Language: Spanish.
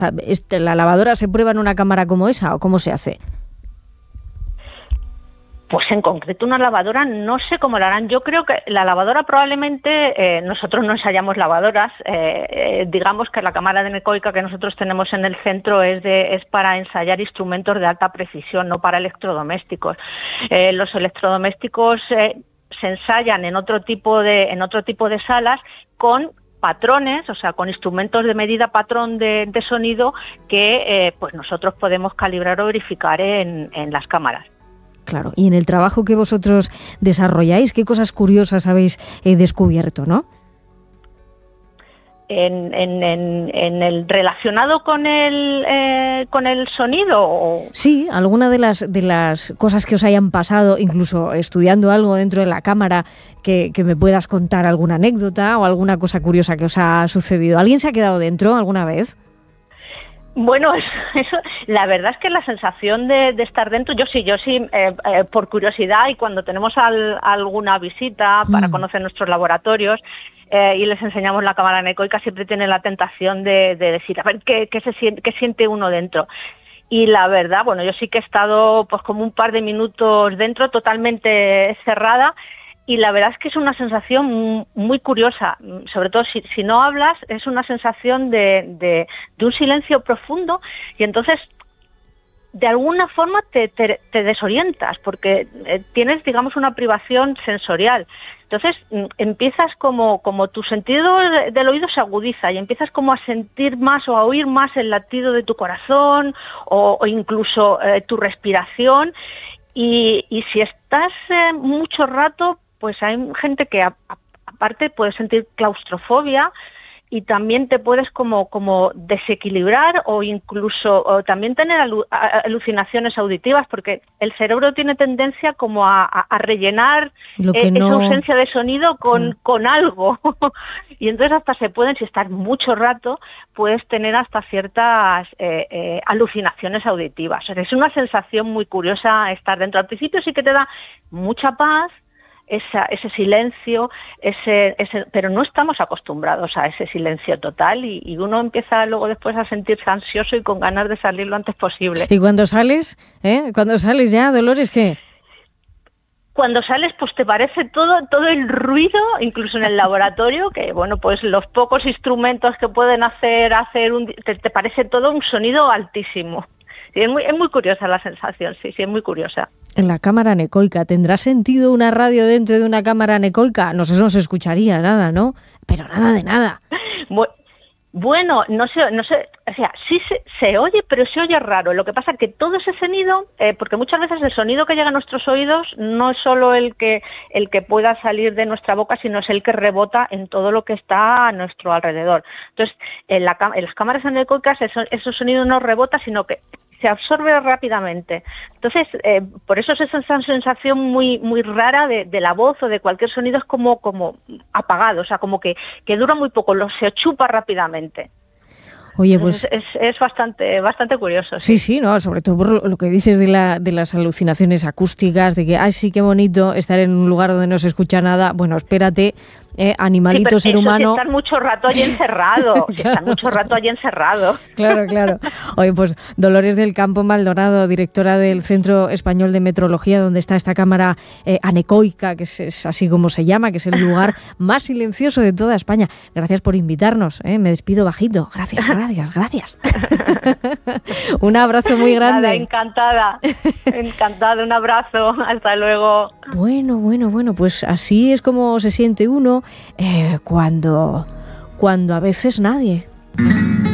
¿La lavadora se prueba en una cámara como esa o cómo se hace? Pues en concreto una lavadora no sé cómo la harán. Yo creo que la lavadora probablemente, nosotros no ensayamos lavadoras, digamos que la cámara anecoica que nosotros tenemos en el centro es para ensayar instrumentos de alta precisión, no para electrodomésticos. Los electrodomésticos se ensayan en otro tipo de salas con patrones, o sea, con instrumentos de medida patrón de sonido que pues nosotros podemos calibrar o verificar en las cámaras. Claro, y en el trabajo que vosotros desarrolláis, ¿qué cosas curiosas habéis descubierto, no? En el relacionado con el sonido. Sí, alguna de las cosas que os hayan pasado, incluso estudiando algo dentro de la cámara, que me puedas contar alguna anécdota o alguna cosa curiosa que os ha sucedido. ¿Alguien se ha quedado dentro alguna vez? Bueno, eso, la verdad es que la sensación de estar dentro, yo sí, por curiosidad y cuando tenemos alguna visita para conocer nuestros laboratorios y les enseñamos la cámara anecoica, siempre tienen la tentación de decir, a ver, ¿qué siente uno dentro? Y la verdad, bueno, yo sí que he estado pues como un par de minutos dentro, totalmente cerrada. Y la verdad es que es una sensación muy curiosa, sobre todo si no hablas, es una sensación de un silencio profundo y entonces de alguna forma te desorientas porque tienes, digamos, una privación sensorial. Entonces empiezas como tu sentido del oído se agudiza y empiezas como a sentir más o a oír más el latido de tu corazón o incluso tu respiración y si estás mucho rato, pues hay gente que aparte puede sentir claustrofobia y también te puedes como desequilibrar o incluso también tener alucinaciones auditivas porque el cerebro tiene tendencia como a rellenar esa ausencia de sonido con algo y entonces hasta si estás mucho rato puedes tener hasta ciertas alucinaciones auditivas. O sea, es una sensación muy curiosa estar dentro. Al principio sí que te da mucha paz, ese silencio, pero no estamos acostumbrados a ese silencio total y uno empieza luego después a sentirse ansioso y con ganas de salir lo antes posible. ¿Y cuando sales? Cuando sales ya, Dolores, ¿qué? Cuando sales, pues te parece todo el ruido, incluso en el laboratorio, que bueno, pues los pocos instrumentos que pueden hacer te parece todo un sonido altísimo. Sí, es muy curiosa la sensación, sí, es muy curiosa. En la cámara anecoica, ¿tendrá sentido una radio dentro de una cámara anecoica? No sé, no se escucharía nada, ¿no? Pero nada de nada. Bueno, no sé, o sea, sí se oye, pero se oye raro. Lo que pasa es que todo ese sonido, porque muchas veces el sonido que llega a nuestros oídos no es solo el que pueda salir de nuestra boca, sino es el que rebota en todo lo que está a nuestro alrededor. Entonces, en las cámaras anecoicas esos sonidos no rebota, sino que se absorbe rápidamente. Entonces, por eso es esa sensación muy muy rara de la voz o de cualquier sonido, es como apagado, o sea, como que dura muy poco, se chupa rápidamente. Oye, pues es bastante curioso. Sí, no, sobre todo por lo que dices de las alucinaciones acústicas, de que, ay, sí, qué bonito estar en un lugar donde no se escucha nada. Bueno, espérate, animalito, ser humano. Si estás mucho rato allí encerrado, Claro. Oye, pues Dolores del Campo Maldonado, directora del Centro Español de Metrología, donde está esta cámara anecoica, que es así como se llama, que es el lugar más silencioso de toda España. Gracias por invitarnos, me despido bajito. Gracias. Un abrazo muy grande. Nada, encantada, un abrazo, hasta luego. Bueno, pues así es como se siente uno cuando a veces nadie.